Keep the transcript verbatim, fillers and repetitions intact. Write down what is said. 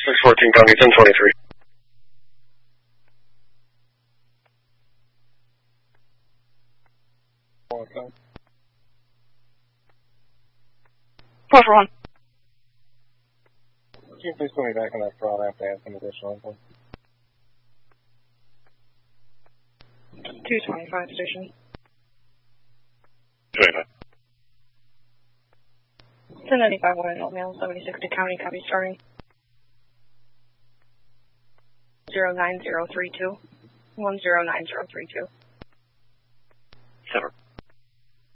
six fourteen County, ten twenty-three. Four for one. Can you please put me back on that crawl? I have to add some additional info. two twenty-five station. twenty-five. ten ninety-five, one Oatmeal, seventy sixty County, copy starting. zero nine zero three two. one zero nine zero three two. Seven.